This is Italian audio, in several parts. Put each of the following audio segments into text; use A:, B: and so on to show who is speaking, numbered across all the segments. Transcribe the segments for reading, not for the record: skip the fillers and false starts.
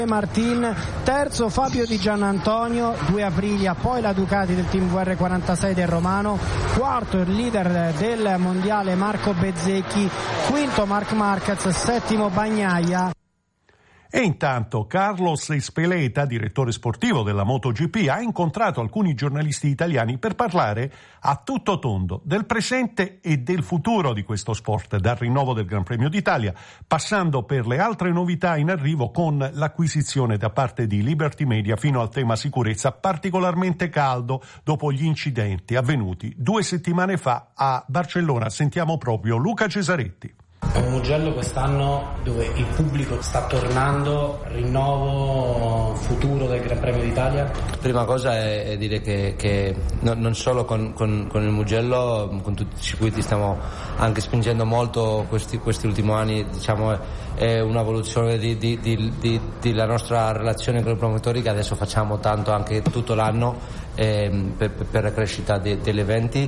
A: Martin, terzo Fabio Di Giannantonio, 2 Aprilia, poi la Ducati del team VR46 del Romano, quarto il leader del mondiale Marco Bezzecchi, quinto Marc Marquez, settimo Bagnaia.
B: E intanto Carlos Ezpeleta, direttore sportivo della MotoGP, ha incontrato alcuni giornalisti italiani per parlare a tutto tondo del presente e del futuro di questo sport, dal rinnovo del Gran Premio d'Italia, passando per le altre novità in arrivo con l'acquisizione da parte di Liberty Media fino al tema sicurezza particolarmente caldo dopo gli incidenti avvenuti 2 settimane fa a Barcellona. Sentiamo proprio Luca Cesaretti.
C: È un Mugello quest'anno dove il pubblico sta tornando, rinnovo futuro del Gran Premio d'Italia.
D: Prima cosa è dire che non solo con il Mugello, con tutti i circuiti stiamo anche spingendo molto questi ultimi anni, diciamo è un'evoluzione della nostra relazione con i promotori che adesso facciamo tanto anche tutto l'anno per la crescita degli eventi.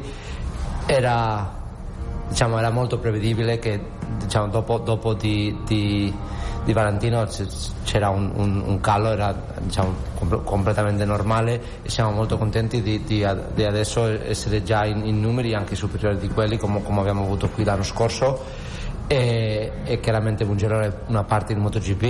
D: Era molto prevedibile che dopo di Valentino c'era un calo, era completamente normale e siamo molto contenti di adesso essere già in numeri anche superiori di quelli come abbiamo avuto qui l'anno scorso. E chiaramente Mugello è una parte del MotoGP,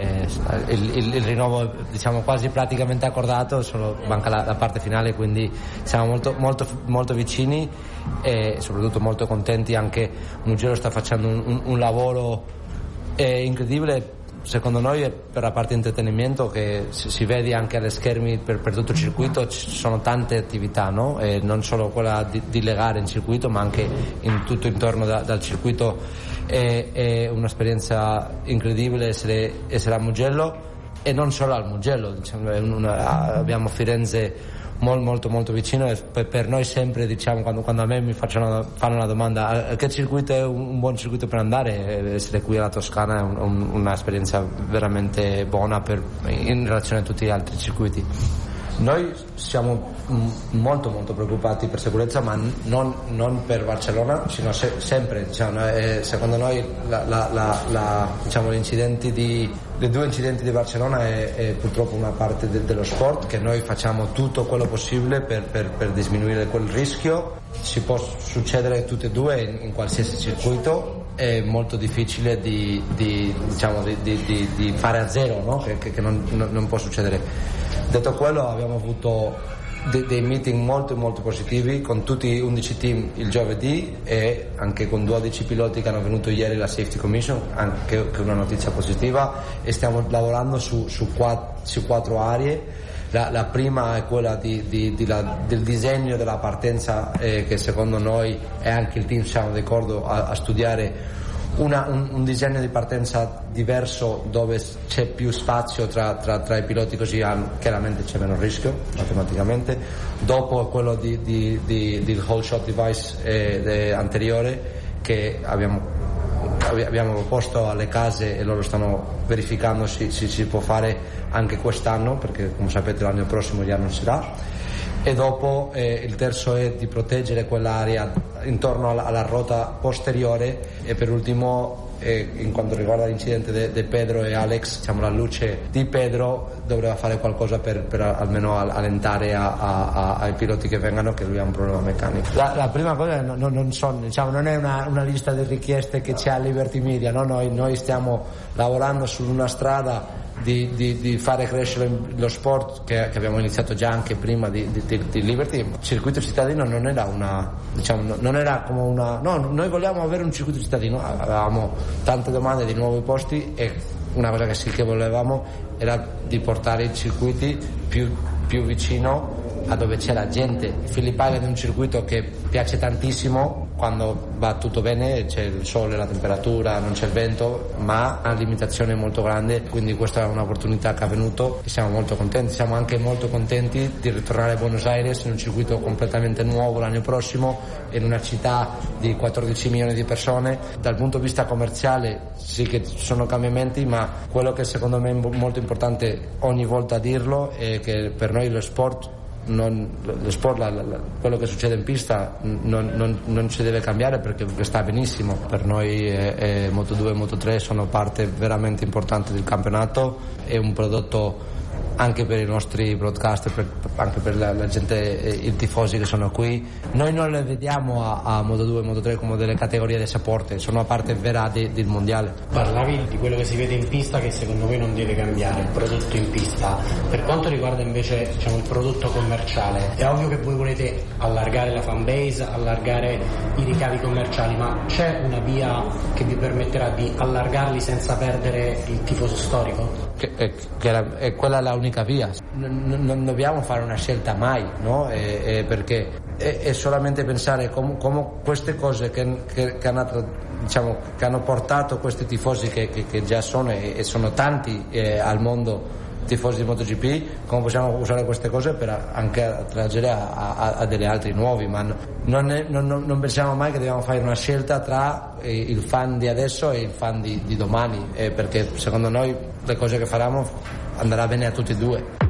D: il rinnovo è quasi praticamente accordato, solo manca la parte finale, quindi siamo molto, molto, molto vicini e soprattutto molto contenti. Anche Mugello sta facendo un lavoro incredibile secondo noi per la parte di intrattenimento, che si vede anche alle schermi per tutto il circuito. Ci sono tante attività, no? E non solo quella di legare in circuito ma anche in tutto intorno dal circuito. È un'esperienza incredibile essere a Mugello e non solo al Mugello, abbiamo Firenze molto molto vicino e per noi sempre quando a me mi fanno una domanda a che circuito è un buon circuito per andare, essere qui alla Toscana è un'esperienza veramente buona in relazione a tutti gli altri circuiti. Noi siamo molto molto preoccupati per sicurezza, ma non per Barcellona, sino sempre. Secondo noi le 2 incidenti di Barcellona è purtroppo una parte dello sport, che noi facciamo tutto quello possibile per diminuire quel rischio. Si può succedere tutte e 2 in qualsiasi circuito, è molto difficile di fare a zero, no? Che non può succedere. Detto quello, abbiamo avuto dei meeting molto molto positivi con tutti gli 11 team il giovedì e anche con 12 piloti che hanno venuto ieri alla Safety Commission, anche che è una notizia positiva, e stiamo lavorando su 4 aree. La prima è quella del disegno della partenza, che secondo noi e anche il team siamo d'accordo a studiare un disegno di partenza diverso, dove c'è più spazio tra i piloti, così chiaramente c'è meno rischio matematicamente. Dopo quello del whole shot device anteriore, che abbiamo proposto alle case e loro stanno verificando se si può fare anche quest'anno, perché come sapete l'anno prossimo già non sarà. E dopo il terzo è di proteggere quell'area intorno alla ruota posteriore. E per ultimo, in quanto riguarda l'incidente di Pedro e Alex, la luce di Pedro doveva fare qualcosa per almeno allentare ai piloti che vengano, che lui ha un problema meccanico. La prima cosa non è una lista di richieste che c'è a Liberty Media, no? Noi stiamo lavorando su una strada di fare crescere lo sport che abbiamo iniziato già anche prima di Liberty. Il circuito cittadino non era non era come noi vogliamo avere un circuito cittadino, avevamo tante domande di nuovi posti e una cosa che volevamo era di portare i circuiti più vicino a dove c'è la gente. Phillip Island è un circuito che piace tantissimo quando va tutto bene, c'è il sole, la temperatura, non c'è il vento, ma ha una limitazione molto grande, quindi questa è un'opportunità che è venuto e siamo molto contenti. Siamo anche molto contenti di ritornare a Buenos Aires in un circuito completamente nuovo l'anno prossimo, in una città di 14 milioni di persone. Dal punto di vista commerciale sì che ci sono cambiamenti, ma quello che secondo me è molto importante ogni volta dirlo è che per noi lo sport lo sport, quello che succede in pista non ci deve cambiare perché sta benissimo. Per noi Moto2 e Moto3 sono parte veramente importante del campionato, è un prodotto anche per i nostri broadcaster, anche per la gente, i tifosi che sono qui. Noi non le vediamo a Moto2 e Moto3 come delle categorie di sport, sono una parte vera del mondiale.
C: Parlavi di quello che si vede in pista, che secondo voi non deve cambiare, il prodotto in pista. Per quanto riguarda invece il prodotto commerciale, è ovvio che voi volete allargare la fan base, allargare i ricavi commerciali, ma c'è una via che vi permetterà di allargarli senza perdere il tifoso storico?
D: È quella l'unica via, non dobbiamo fare una scelta mai, no? Perché è solamente pensare come queste cose che hanno portato questi tifosi che già sono e sono tanti al mondo, tifosi di MotoGP, come possiamo usare queste cose per anche attrarre a degli altri nuovi, ma non pensiamo mai che dobbiamo fare una scelta tra il fan di adesso e il fan di domani, perché secondo noi le cose che faremo andrà bene a tutti e due.